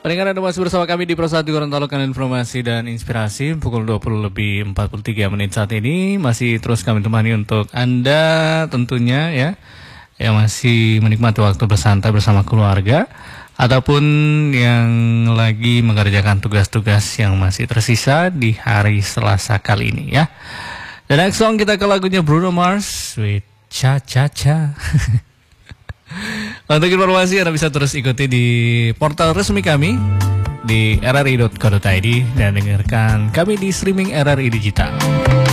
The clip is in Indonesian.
Pendengar Anda masih bersama kami di Persatu Gorontalo, informasi dan inspirasi pukul 20:43 saat ini. Masih terus kami temani untuk Anda tentunya ya, yang masih menikmati waktu bersantai bersama keluarga ataupun yang lagi mengerjakan tugas-tugas yang masih tersisa di hari Selasa kali ini ya. Dan next song kita ke lagunya Bruno Mars with Cha Cha Cha. Untuk informasi Anda bisa terus ikuti di portal resmi kami di rri.co.id dan dengarkan kami di streaming RRI Digital.